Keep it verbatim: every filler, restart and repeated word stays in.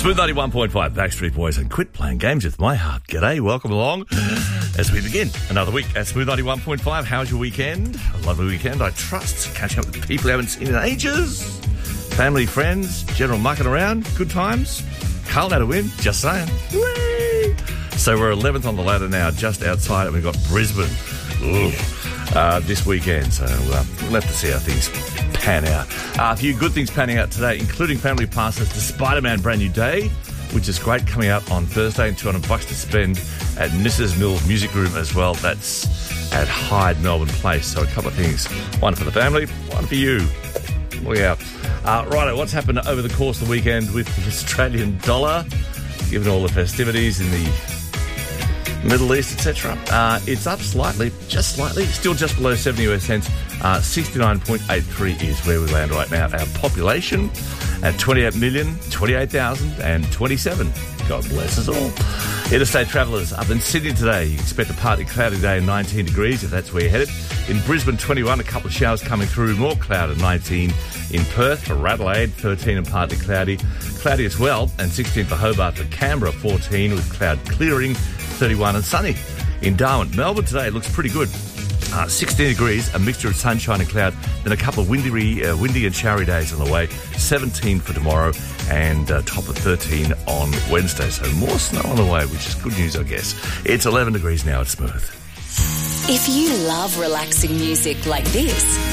Smooth ninety-one point five, Backstreet Boys, and Quit Playing Games with My Heart. G'day, welcome along as we begin another week at Smooth ninety-one point five. How's your weekend? A lovely weekend, I trust. Catching up with people you haven't seen in ages. Family, friends, general mucking around. Good times. Carl had a win, just saying. Whee! So we're eleventh on the ladder now, just outside, and we've got Brisbane Ooh. Uh, this weekend. So uh, we'll have to see how things pan out. Uh, a few good things panning out today, including family passes to Spider-Man Brand New Day, which is great, coming out on Thursday, and two hundred bucks to spend at Missus Mills Music Room as well. That's at Hyde, Melbourne Place. So a couple of things. One for the family, one for you. Look out. Uh, righto, what's happened over the course of the weekend with the Australian dollar, given all the festivities in the Middle East, et cetera. Uh, it's up slightly, just slightly, still just below seventy U S cents. Uh, sixty-nine point eight three is where we land right now. Our population at twenty-eight million, twenty-eight thousand twenty-seven. God bless us all. Interstate travellers up in Sydney today. You expect a partly cloudy day and nineteen degrees if that's where you're headed. In Brisbane, twenty-one, a couple of showers coming through. More cloud at nineteen. In Perth for Adelaide, thirteen and partly cloudy. Cloudy as well, and sixteen for Hobart. For Canberra, fourteen with cloud clearing, thirty-one and sunny. In Darwin, Melbourne today looks pretty good. Uh, sixteen degrees, a mixture of sunshine and cloud, then a couple of windy, uh, windy and showery days on the way. seventeen for tomorrow and uh, top of thirteen on Wednesday. So more snow on the way, which is good news, I guess. It's eleven degrees now. It's Smooth. If you love relaxing music like this,